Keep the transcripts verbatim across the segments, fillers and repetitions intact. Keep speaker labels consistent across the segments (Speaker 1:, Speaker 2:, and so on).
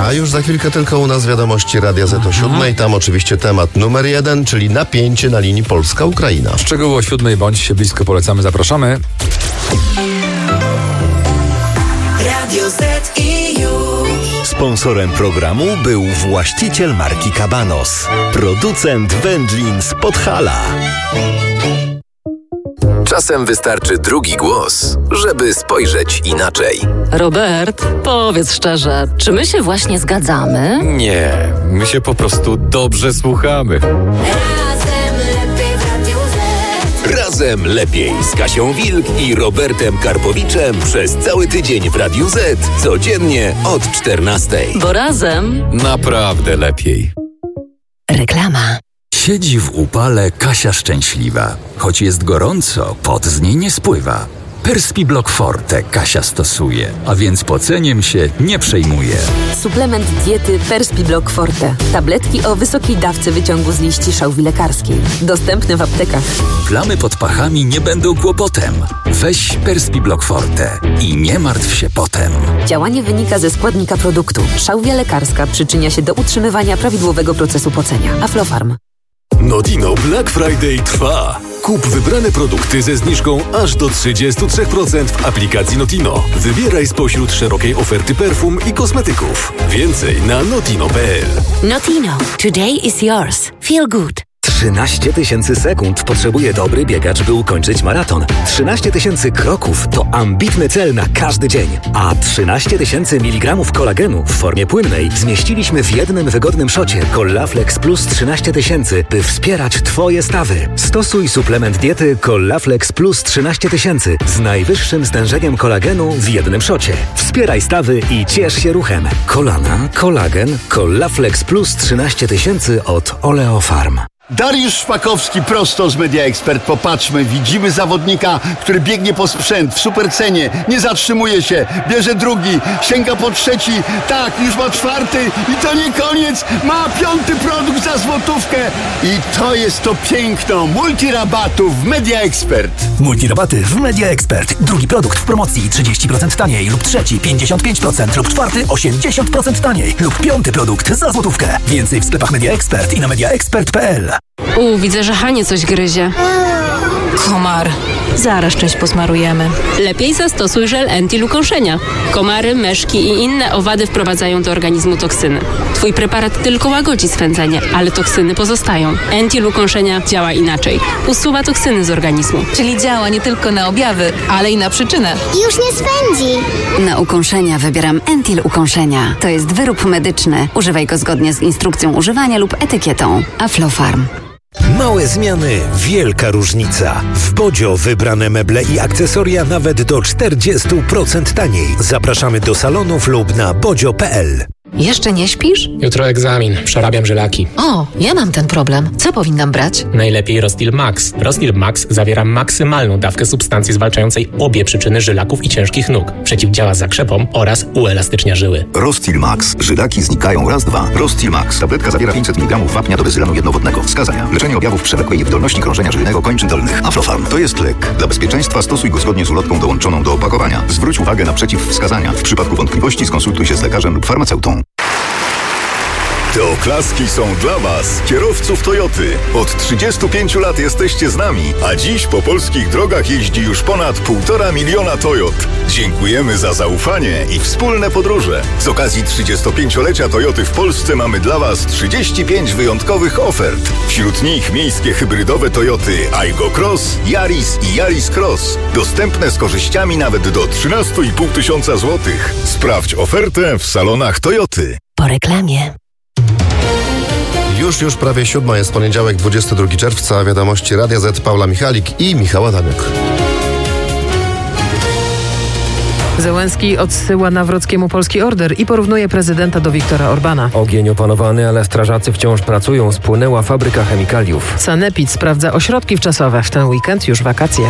Speaker 1: A już za chwilkę tylko u nas wiadomości Radia Z o siódmej. Tam oczywiście temat numer jeden, czyli napięcie na linii Polska-Ukraina.
Speaker 2: Szczegóły o siódmej, bądźcie blisko, polecamy, zapraszamy.
Speaker 3: Radio Z i już.
Speaker 4: Sponsorem programu był właściciel marki Cabanos, producent wędlin z Podhala.
Speaker 5: Czasem wystarczy drugi głos, żeby spojrzeć inaczej.
Speaker 6: Robert, powiedz szczerze, czy my się właśnie zgadzamy?
Speaker 2: Nie, my się po prostu dobrze słuchamy.
Speaker 5: Razem lepiej z Kasią Wilk i Robertem Karpowiczem przez cały tydzień w Radiu Z, codziennie od czternastej.
Speaker 6: Bo razem
Speaker 2: Naprawdę lepiej.
Speaker 6: reklama.
Speaker 7: Siedzi w upale Kasia szczęśliwa. Choć jest gorąco, pot z niej nie spływa. Perspiblock Forte Kasia stosuje, a więc poceniem się nie przejmuje.
Speaker 8: Suplement diety Perspiblock Forte. Tabletki o wysokiej dawce wyciągu z liści szałwi lekarskiej. Dostępne w aptekach.
Speaker 7: Plamy pod pachami nie będą kłopotem. Weź Perspiblock Forte i nie martw się potem.
Speaker 8: Działanie wynika ze składnika produktu. Szałwia lekarska przyczynia się do utrzymywania prawidłowego procesu pocenia. Aflofarm.
Speaker 4: Notino Black Friday trwa. Kup wybrane produkty ze zniżką aż do trzydzieści trzy procent w aplikacji Notino. Wybieraj spośród szerokiej oferty perfum i kosmetyków. Więcej na notino kropka p l.
Speaker 6: Notino. Today is yours. Feel good.
Speaker 9: trzynaście tysięcy sekund potrzebuje dobry biegacz, by ukończyć maraton. trzynaście tysięcy kroków to ambitny cel na każdy dzień. A trzynaście tysięcy miligramów kolagenu w formie płynnej zmieściliśmy w jednym wygodnym szocie Collaflex Plus trzynaście tysięcy, by wspierać Twoje stawy. Stosuj suplement diety Collaflex Plus trzynaście tysięcy z najwyższym stężeniem kolagenu w jednym szocie. Wspieraj stawy i ciesz się ruchem. Kolana, kolagen, Collaflex Plus trzynaście tysięcy od Oleofarm.
Speaker 10: Dariusz Szpakowski prosto z Media Expert. Popatrzmy, widzimy zawodnika, który biegnie po sprzęt w supercenie, nie zatrzymuje się, bierze drugi, sięga po trzeci, tak, już ma czwarty i to nie koniec, ma piąty produkt za złotówkę i to jest to piękno multirabatów w Media Expert.
Speaker 11: Multirabaty w Media Expert. Drugi produkt w promocji trzydzieści procent taniej lub trzeci pięćdziesiąt pięć procent lub czwarty osiemdziesiąt procent taniej lub piąty produkt za złotówkę. Więcej w sklepach Media Expert i na media expert kropka p l.
Speaker 12: U, widzę, że Hanie coś gryzie. Komar. Zaraz część posmarujemy. Lepiej zastosuj żel Entil ukąszenia. Komary, meszki i inne owady wprowadzają do organizmu toksyny. Twój preparat tylko łagodzi swędzenie, ale toksyny pozostają. Entil ukąszenia działa inaczej. Usuwa toksyny z organizmu.
Speaker 13: Czyli działa nie tylko na objawy, ale i na przyczynę.
Speaker 14: Już nie swędzi.
Speaker 15: Na ukąszenia wybieram Entil ukąszenia. To jest wyrób medyczny. Używaj go zgodnie z instrukcją używania lub etykietą. Aflofarm.
Speaker 4: Małe zmiany, wielka różnica. W Bodzio wybrane meble i akcesoria nawet do czterdzieści procent taniej. Zapraszamy do salonów lub na bodzio kropka p l.
Speaker 13: Jeszcze nie śpisz?
Speaker 16: Jutro egzamin, przerabiam żylaki.
Speaker 13: O, ja mam ten problem. Co powinnam brać?
Speaker 16: Najlepiej Rostil Max. Rostil Max zawiera maksymalną dawkę substancji zwalczającej obie przyczyny żylaków i ciężkich nóg. Przeciwdziała zakrzepom oraz uelastycznia żyły.
Speaker 17: Rostil Max. Żylaki znikają raz, dwa. Rostil Max. Tabletka zawiera pięćset miligramów wapnia do bezylanu jednowodnego. Wskazania. Leczenie objawów przewlekłej niewydolności krążenia żylnego kończyn dolnych. Aflofarm. To jest lek. Dla bezpieczeństwa stosuj go zgodnie z ulotką dołączoną do opakowania. Zwróć uwagę na przeciwwskazania. W przypadku wątpliwości skonsultuj się z lekarzem lub farmaceutą.
Speaker 18: Te oklaski są dla Was, kierowców Toyoty. Od trzydziestu pięciu lat jesteście z nami, a dziś po polskich drogach jeździ już ponad półtora miliona Toyot. Dziękujemy za zaufanie i wspólne podróże. Z okazji trzydziestopięciolecia Toyoty w Polsce mamy dla Was trzydzieści pięć wyjątkowych ofert. Wśród nich miejskie hybrydowe Toyoty Aygo Cross, Yaris i Yaris Cross. Dostępne z korzyściami nawet do trzynaście i pół tysiąca złotych. Sprawdź ofertę w salonach Toyoty.
Speaker 6: Po reklamie.
Speaker 1: Już, już prawie siódma, jest poniedziałek, dwudziestego drugiego czerwca. Wiadomości Radia Z, Paula Michalik i Michał Adamiuk.
Speaker 19: Zełenski odsyła Nawrockiemu polski order i porównuje prezydenta do Viktora Orbana.
Speaker 20: Ogień opanowany, ale strażacy wciąż pracują. Spłynęła fabryka chemikaliów.
Speaker 19: Sanepid sprawdza ośrodki wczasowe. W ten weekend już wakacje.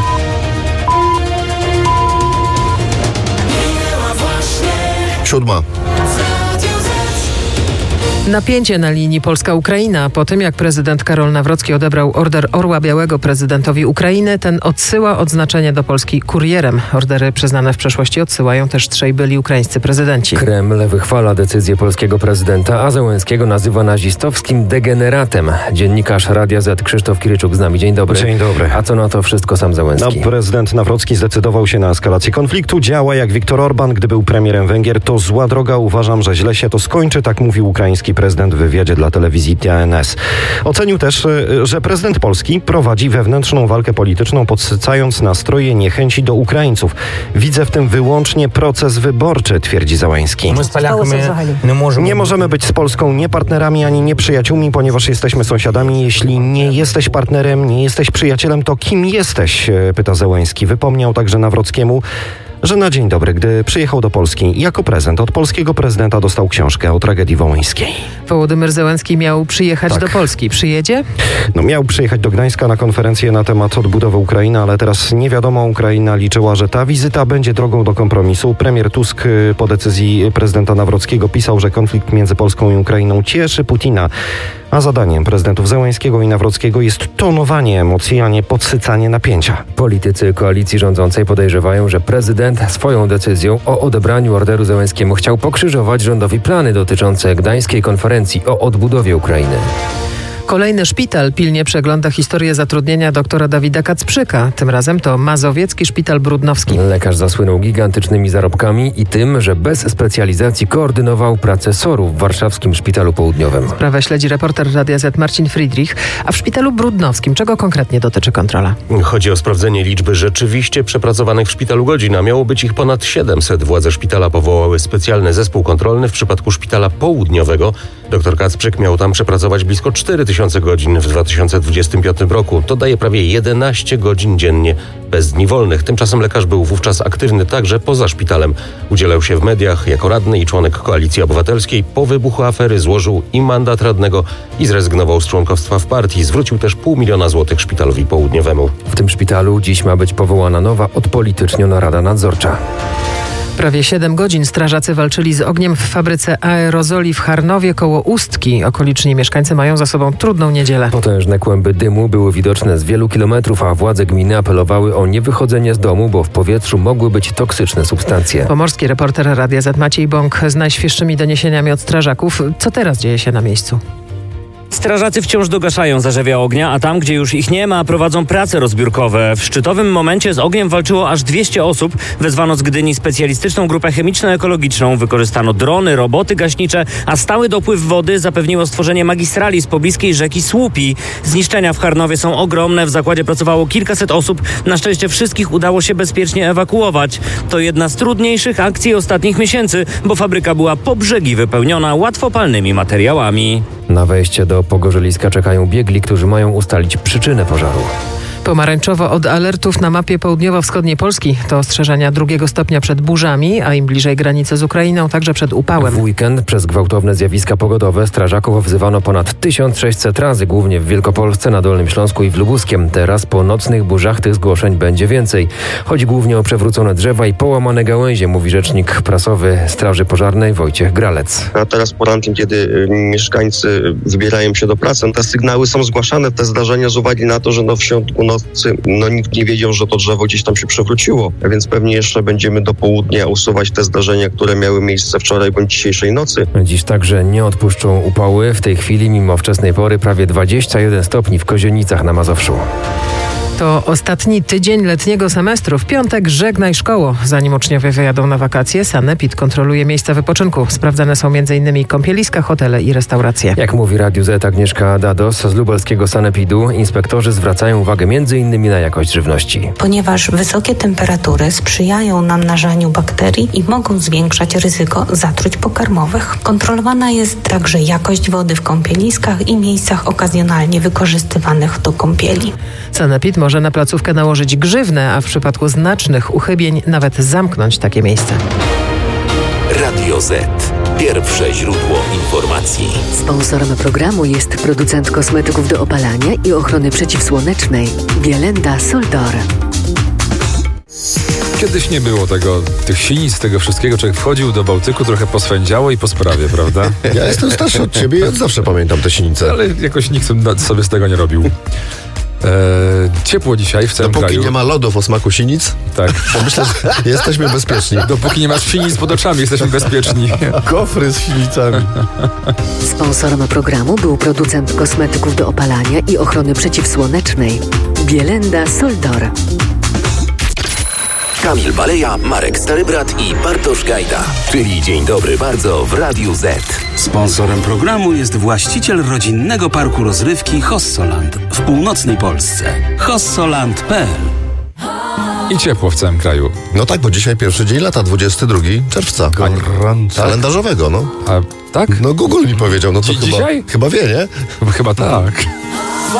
Speaker 1: Siódma.
Speaker 19: Napięcie na linii Polska-Ukraina. Po tym, jak prezydent Karol Nawrocki odebrał Order Orła Białego prezydentowi Ukrainy, ten odsyła odznaczenie do Polski kurierem. Ordery przyznane w przeszłości odsyłają też trzej byli ukraińscy prezydenci.
Speaker 20: Kreml wychwala decyzję polskiego prezydenta, a Zełenskiego nazywa nazistowskim degeneratem. Dziennikarz Radia Z Krzysztof Kiryczuk z nami. Dzień dobry.
Speaker 14: Dzień dobry.
Speaker 20: A co na to wszystko sam Zełenski?
Speaker 14: No, prezydent Nawrocki zdecydował się na eskalację konfliktu. Działa jak Viktor Orban, gdy był premierem Węgier. To zła droga. Uważam, że źle się to skończy. Tak mówił ukraiński prezydent w wywiadzie dla telewizji T N S. Ocenił też, że prezydent Polski prowadzi wewnętrzną walkę polityczną, podsycając nastroje niechęci do Ukraińców. Widzę w tym wyłącznie proces wyborczy, twierdzi Zełenski. Nie możemy być z Polską nie partnerami, ani nie przyjaciółmi, ponieważ jesteśmy sąsiadami. Jeśli nie jesteś partnerem, nie jesteś przyjacielem, to kim jesteś? Pyta Zełenski. Wypomniał także Nawrockiemu, że na dzień dobry, gdy przyjechał do Polski, jako prezent od polskiego prezydenta dostał książkę o tragedii wołyńskiej.
Speaker 19: Wołodymyr Zełenski miał przyjechać
Speaker 14: Tak.
Speaker 19: do Polski. Przyjedzie?
Speaker 14: No, miał przyjechać do Gdańska na konferencję na temat odbudowy Ukrainy, ale teraz nie wiadomo. Ukraina liczyła, że ta wizyta będzie drogą do kompromisu. Premier Tusk y, po decyzji prezydenta Nawrockiego pisał, że konflikt między Polską i Ukrainą cieszy Putina, a zadaniem prezydentów Zełenskiego i Nawrockiego jest tonowanie emocji, a nie podsycanie napięcia.
Speaker 20: Politycy koalicji rządzącej podejrzewają, że prezydent swoją decyzją o odebraniu orderu Zełenskiemu chciał pokrzyżować rządowi plany dotyczące gdańskiej konferencji o odbudowie Ukrainy.
Speaker 19: Kolejny szpital pilnie przegląda historię zatrudnienia doktora Dawida Kacprzyka. Tym razem to Mazowiecki Szpital Brudnowski.
Speaker 20: Lekarz zasłynął gigantycznymi zarobkami i tym, że bez specjalizacji koordynował pracę S O R-u w warszawskim Szpitalu Południowym.
Speaker 19: Sprawę śledzi reporter Radia Z Marcin Friedrich. A w Szpitalu Brudnowskim czego konkretnie dotyczy kontrola?
Speaker 21: Chodzi o sprawdzenie liczby rzeczywiście przepracowanych w szpitalu godzin, a miało być ich ponad siedemset. Władze szpitala powołały specjalny zespół kontrolny w przypadku Szpitala Południowego. Doktor Kacprzyk miał tam przepracować blisko cztery tysiące godzin w dwa tysiące dwudziestym piątym roku. To daje prawie jedenaście godzin dziennie bez dni wolnych. Tymczasem lekarz był wówczas aktywny także poza szpitalem. Udzielał się w mediach jako radny i członek Koalicji Obywatelskiej. Po wybuchu afery złożył i mandat radnego i zrezygnował z członkostwa w partii. Zwrócił też pół miliona złotych Szpitalowi Południowemu.
Speaker 20: W tym szpitalu dziś ma być powołana nowa, odpolityczniona Rada Nadzorcza.
Speaker 19: Prawie siedem godzin strażacy walczyli z ogniem w fabryce aerozoli w Charnowie koło Ustki. Okoliczni mieszkańcy mają za sobą trudną niedzielę.
Speaker 20: Potężne kłęby dymu były widoczne z wielu kilometrów, a władze gminy apelowały o niewychodzenie z domu, bo w powietrzu mogły być toksyczne substancje.
Speaker 19: Pomorski reporter Radia Z Maciej Bąk z najświeższymi doniesieniami od strażaków. Co teraz dzieje się na miejscu?
Speaker 22: Strażacy wciąż dogaszają zarzewia ognia, a tam, gdzie już ich nie ma, prowadzą prace rozbiórkowe. W szczytowym momencie z ogniem walczyło aż dwieście osób. Wezwano z Gdyni specjalistyczną grupę chemiczno-ekologiczną. Wykorzystano drony, roboty gaśnicze, a stały dopływ wody zapewniło stworzenie magistrali z pobliskiej rzeki Słupi. Zniszczenia w Charnowie są ogromne. W zakładzie pracowało kilkaset osób. Na szczęście wszystkich udało się bezpiecznie ewakuować. To jedna z trudniejszych akcji ostatnich miesięcy, bo fabryka była po brzegi wypełniona łatwopalnymi materiałami.
Speaker 20: Na wejście do Pogorzeliska czekają biegli, którzy mają ustalić przyczynę pożaru.
Speaker 19: Pomarańczowo od alertów na mapie południowo-wschodniej Polski. To ostrzeżenia drugiego stopnia przed burzami, a im bliżej granicy z Ukrainą, także przed upałem.
Speaker 20: W weekend przez gwałtowne zjawiska pogodowe strażaków wzywano ponad tysiąc sześćset razy, głównie w Wielkopolsce, na Dolnym Śląsku i w Lubuskiem. Teraz po nocnych burzach tych zgłoszeń będzie więcej. Chodzi głównie o przewrócone drzewa i połamane gałęzie, mówi rzecznik prasowy Straży Pożarnej Wojciech Gralec.
Speaker 23: A teraz porankiem, kiedy y, mieszkańcy wybierają się do pracy, te sygnały są zgłaszane, te zdarzenia z uwagi na to, że no w środku nocy no nikt nie wiedział, że to drzewo gdzieś tam się przewróciło, a więc pewnie jeszcze będziemy do południa usuwać te zdarzenia, które miały miejsce wczoraj bądź dzisiejszej nocy.
Speaker 20: Dziś także nie odpuszczą upały. W tej chwili mimo wczesnej pory prawie dwadzieścia jeden stopni w Kozienicach na Mazowszu.
Speaker 19: To ostatni tydzień letniego semestru. W piątek żegnaj szkoło. Zanim uczniowie wyjadą na wakacje, Sanepid kontroluje miejsca wypoczynku. Sprawdzane są m.in. kąpieliska, hotele i restauracje.
Speaker 20: Jak mówi Radiu Z Agnieszka Dados z lubelskiego Sanepidu, inspektorzy zwracają uwagę m.in. na jakość żywności.
Speaker 24: Ponieważ wysokie temperatury sprzyjają namnażaniu bakterii i mogą zwiększać ryzyko zatruć pokarmowych. Kontrolowana jest także jakość wody w kąpieliskach i miejscach okazjonalnie wykorzystywanych do kąpieli.
Speaker 19: Sanepid może na placówkę nałożyć grzywnę, a w przypadku znacznych uchybień nawet zamknąć takie miejsce.
Speaker 5: Radio Z. Pierwsze źródło informacji.
Speaker 25: Sponsorem programu jest producent kosmetyków do opalania i ochrony przeciwsłonecznej Bielenda Soldor.
Speaker 2: Kiedyś nie było tego, tych sinic, tego wszystkiego. Człowiek wchodził do Bałtyku, trochę poswędziało i po sprawie, prawda?
Speaker 1: Ja jestem starszy od ciebie i od zawsze pamiętam te sinice.
Speaker 2: Ale jakoś nikt sobie z tego nie robił. E, ciepło dzisiaj w całym
Speaker 1: Dopóki
Speaker 2: kraju.
Speaker 1: nie ma lodów o smaku sinic,
Speaker 2: tak.
Speaker 1: to myślę, że jesteśmy bezpieczni.
Speaker 2: Dopóki nie masz sinic pod oczami, jesteśmy bezpieczni.
Speaker 1: Gofry z sinicami.
Speaker 25: Sponsorem programu był producent kosmetyków do opalania i ochrony przeciwsłonecznej Bielenda Soldor.
Speaker 5: Kamil Baleja, Marek Starybrat i Bartosz Gajda. Czyli Dzień Dobry Bardzo w Radiu Z.
Speaker 3: Sponsorem programu jest właściciel rodzinnego parku rozrywki Hossoland w północnej Polsce. hossoland kropka p l.
Speaker 2: I ciepło w całym kraju.
Speaker 1: No tak, bo dzisiaj pierwszy dzień lata, dwudziestego drugiego czerwca.
Speaker 2: Gorąco.
Speaker 1: Kalendarzowego, no.
Speaker 2: A tak?
Speaker 1: No Google mi powiedział, no to chyba,
Speaker 2: Dzisiaj?
Speaker 1: chyba wie, nie?
Speaker 2: Chyba tak.